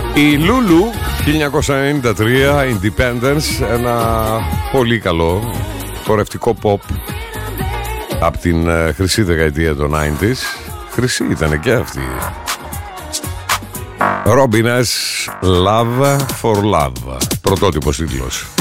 Η Λούλου 1993, Independence, ένα πολύ καλό χορευτικό pop από την χρυσή δεκαετία των 90s. Χρυσή ήταν και αυτή. Robin S. Love for Love, πρωτότυπος τίτλος.